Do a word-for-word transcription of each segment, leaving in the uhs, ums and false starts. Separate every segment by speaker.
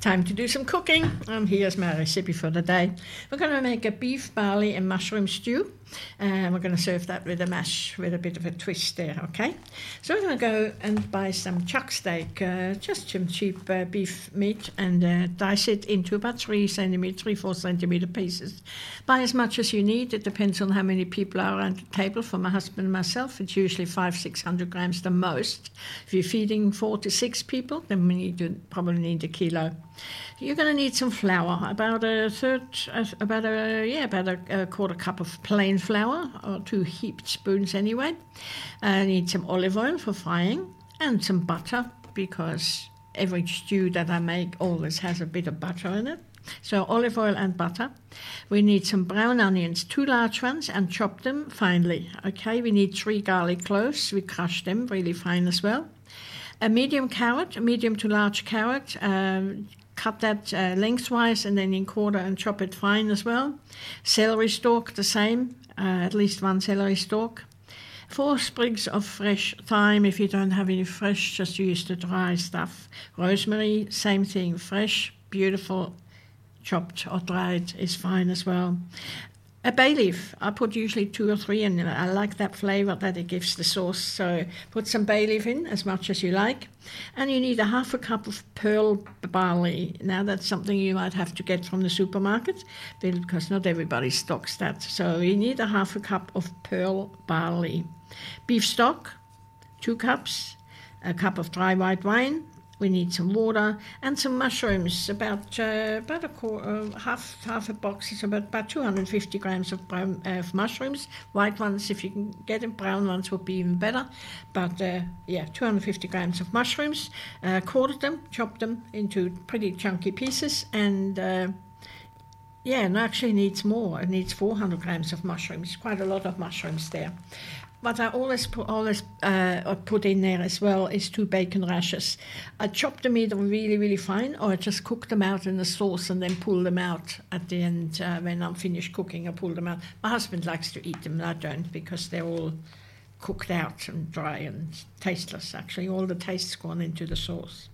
Speaker 1: Time to do some cooking, and here's my recipe for the day. We're going to make a beef, barley and mushroom stew, and we're going to serve that with a mash with a bit of a twist there, okay? So we're going to go and buy some chuck steak, uh, just some cheap uh, beef meat, and uh, dice it into about three centimeter, three, four centimeter pieces. Buy as much as you need. It depends on how many people are around the table. For my husband and myself, it's usually five, six hundred grams the most. If you're feeding four to six people, then we need to probably need a kilo. You're going to need some flour, about a third, about a yeah, about a, a quarter cup of plain flour, or two heaped spoons anyway. I need some olive oil for frying and some butter, because every stew that I make always has a bit of butter in it. So olive oil and butter. We need some brown onions, two large ones, and chop them finely. Okay, we need three garlic cloves. We crush them really fine as well. A medium carrot, a medium to large carrot. Um, cut that uh, lengthwise and then in quarter and chop it fine as well. Celery stalk, the same, uh, at least one celery stalk. Four sprigs of fresh thyme. If you don't have any fresh, just use the dry stuff. Rosemary, same thing, fresh, beautiful, chopped or dried is fine as well. A bay leaf, I put usually two or three in. I like that flavour that it gives the sauce, so put some bay leaf in, as much as you like. And you need a half a cup of pearl barley. Now that's something you might have to get from the supermarket, because not everybody stocks that. So you need a half a cup of pearl barley. Beef stock, two cups. A cup of dry white wine. We need some water and some mushrooms, about uh, about a quarter, uh, half half a box is about, about two hundred fifty grams of brown uh, of mushrooms. White ones, if you can get them, brown ones would be even better. But uh, yeah, two hundred fifty grams of mushrooms. Uh, quarter them, chop them into pretty chunky pieces, and uh, yeah, and actually needs more. It needs four hundred grams of mushrooms. Quite a lot of mushrooms there. What I always put, always uh, put in there as well is two bacon rashers. I chop them either really, really fine, or I just cook them out in the sauce and then pull them out at the end. Uh, when I'm finished cooking, I pull them out. My husband likes to eat them, and I don't, because they're all cooked out and dry and tasteless. Actually, all the taste's gone into the sauce.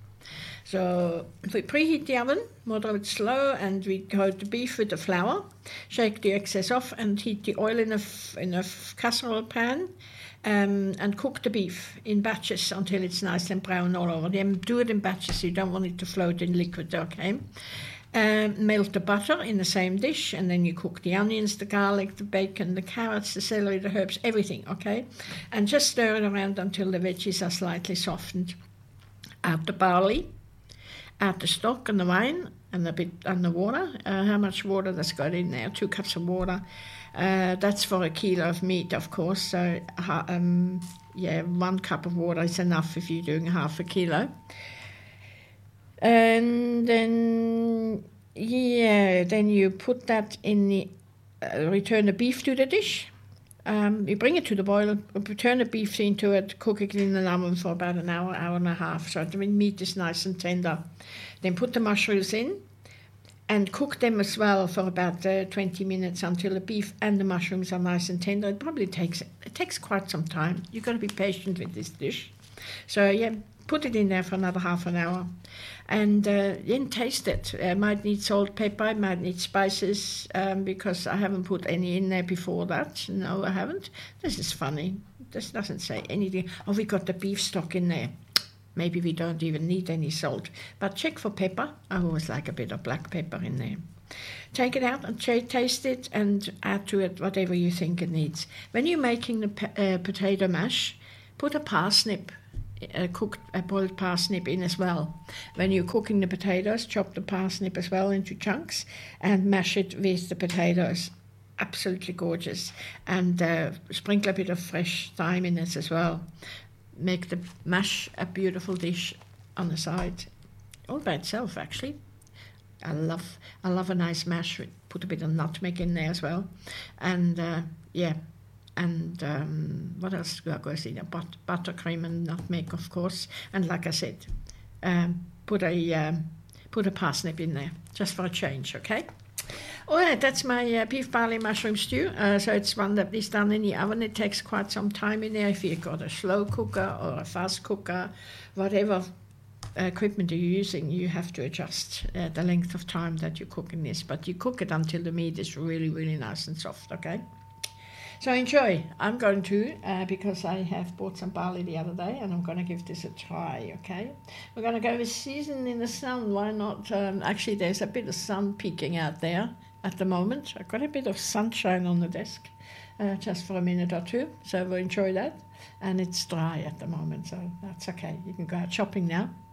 Speaker 1: So we preheat the oven, moderate slow, and we coat the beef with the flour, shake the excess off, and heat the oil in a, in a casserole pan, um, and cook the beef in batches until it's nice and brown all over. Then do it in batches, you don't want it to float in liquid, okay? Um, melt the butter in the same dish, and then you cook the onions, the garlic, the bacon, the carrots, the celery, the herbs, everything, okay? And just stir it around until the veggies are slightly softened. Add the barley. Add the stock and the wine and a bit and the water. Uh, how much water that's got in there? Two cups of water. Uh, that's for a kilo of meat, of course. So um, yeah, one cup of water is enough if you're doing half a kilo. And then yeah, then you put that in the uh, return the beef to the dish. Um, you bring it to the boil, turn the beef into it, cook it in the oven for about an hour, hour and a half, so the meat is nice and tender. Then put the mushrooms in and cook them as well for about uh, twenty minutes until the beef and the mushrooms are nice and tender. It probably takes it takes quite some time. You've got to be patient with this dish. So yeah, put it in there for another half an hour, and uh, then taste it. Uh, might need salt, pepper, might need spices, um, because I haven't put any in there before that. No, I haven't. This is funny. This doesn't say anything. Oh, we got the beef stock in there. Maybe we don't even need any salt. But check for pepper. I always like a bit of black pepper in there. Take it out and ch- taste it and add to it whatever you think it needs. When you're making the pe- uh, potato mash, put a parsnip, a cooked a boiled parsnip in as well. When you're cooking the potatoes, chop the parsnip as well into chunks and mash it with the potatoes. Absolutely gorgeous. And uh, sprinkle a bit of fresh thyme in it as well. Make the mash a beautiful dish on the side, all by itself actually. I love I love a nice mash. Put a bit of nutmeg in there as well, and uh, yeah, and um, what else do I go see? But buttercream and nutmeg, of course, and like I said, um, put a um, put a parsnip in there just for a change, okay? All right, that's my uh, beef barley mushroom stew. Uh, so it's one that is done in the oven. It takes quite some time in there. If you've got a slow cooker or a fast cooker, whatever equipment you're using, you have to adjust uh, the length of time that you're cooking this. But you cook it until the meat is really, really nice and soft, okay? So enjoy. I'm going to, uh, because I have bought some barley the other day, and I'm going to give this a try, okay? We're going to go with season in the sun. Why not? Um, actually, there's a bit of sun peeking out there at the moment. I've got a bit of sunshine on the desk uh, just for a minute or two, so we'll enjoy that. And it's dry at the moment, so that's okay. You can go out shopping now.